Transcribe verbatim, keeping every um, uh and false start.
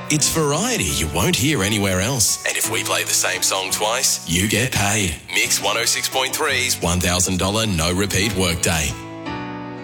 It's variety you won't hear anywhere else. And if we play the same song twice, you get paid. Mix one oh six point three's one thousand dollars no repeat workday.